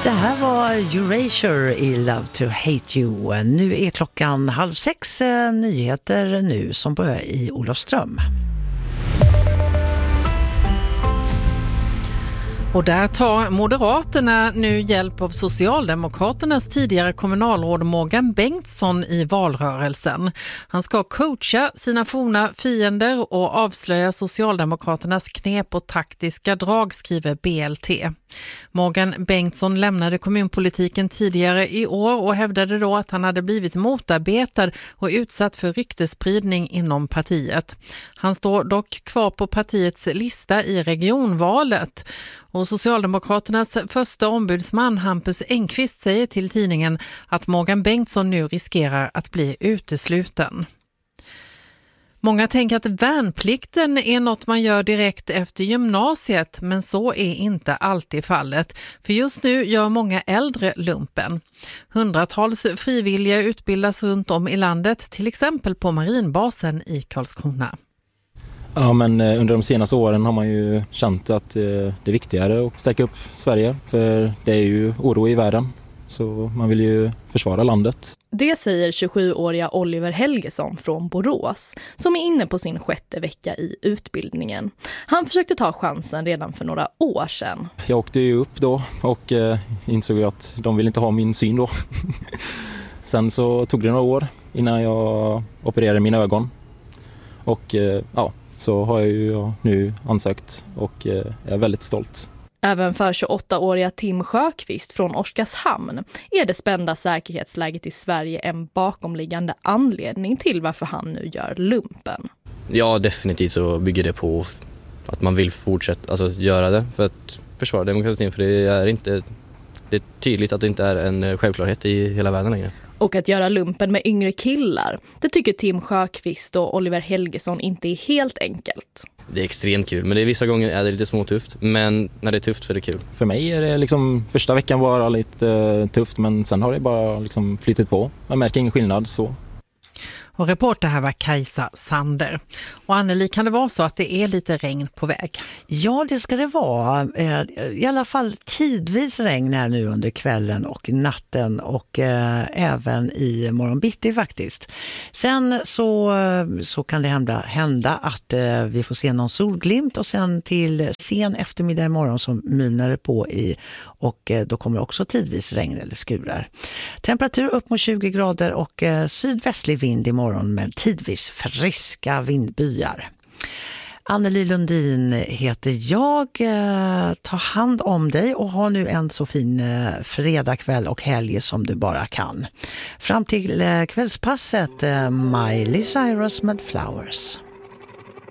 Det här var Erasure i Love to Hate You. Nu är klockan 5:30, nyheter nu som börjar i Olofström. Och där tar Moderaterna nu hjälp av Socialdemokraternas tidigare kommunalråd Morgan Bengtsson i valrörelsen. Han ska coacha sina forna fiender och avslöja Socialdemokraternas knep och taktiska drag, skriver BLT. Morgan Bengtsson lämnade kommunpolitiken tidigare i år och hävdade då att han hade blivit motarbetad och utsatt för ryktespridning inom partiet. Han står dock kvar på partiets lista i regionvalet. Och Socialdemokraternas första ombudsman Hampus Engqvist säger till tidningen att Morgan Bengtsson nu riskerar att bli utesluten. Många tänker att värnplikten är något man gör direkt efter gymnasiet, men så är inte alltid fallet. För just nu gör många äldre lumpen. Hundratals frivilliga utbildas runt om i landet, till exempel på marinbasen i Karlskrona. Ja, men under de senaste åren har man ju känt att det är viktigare att stärka upp Sverige, för det är ju oro i världen, så man vill ju försvara landet. Det säger 27-åriga Oliver Helgesson från Borås, som är inne på sin 6:e vecka i utbildningen. Han försökte ta chansen redan för några år sedan. Jag åkte ju upp då och insåg att de vill inte ha min syn då. Sen så tog det några år innan jag opererade mina ögon. Och så har jag ju nu ansökt och är väldigt stolt. Även för 28-åriga Tim Sjöqvist från Oskarshamn är det spända säkerhetsläget i Sverige en bakomliggande anledning till varför han nu gör lumpen. Ja, definitivt så bygger det på att man vill fortsätta göra det för att försvara demokratin, för det är tydligt att det inte är en självklarhet i hela världen längre. Och att göra lumpen med yngre killar, det tycker Tim Sjöqvist och Oliver Helgesson inte är helt enkelt. Det är extremt kul, men vissa gånger är det lite småtufft. Men när det är tufft så är det kul. För mig är det liksom, första veckan var lite tufft, men sen har det bara liksom flyttat på. Jag märker ingen skillnad så. Och reporter här var Kajsa Sander. Och Anneli, kan det vara så att det är lite regn på väg? Ja, det ska det vara. I alla fall tidvis regn här nu under kvällen och natten och även i morgonbitti faktiskt. Sen så kan det hända att vi får se någon solglimt och sen till sen eftermiddag imorgon så mulnar det på och då kommer också tidvis regn eller skurar. Temperatur upp mot 20 grader och sydvästlig vind imorgon med tidvis friska vindbyar. Anneli Lundin heter jag. Ta hand om dig och ha nu en så fin fredagkväll och helg som du bara kan. Fram till kvällspasset Miley Cyrus med Flowers.